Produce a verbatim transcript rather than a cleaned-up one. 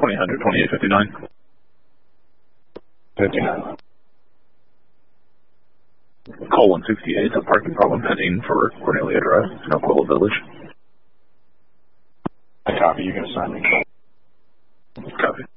twenty hundred, twenty-eight fifty-nine. fifty-nine. Call one sixty-eight, a parking problem pending for Cornelia Drive, Elk Willow Village. I copy, you can assign me. Copy.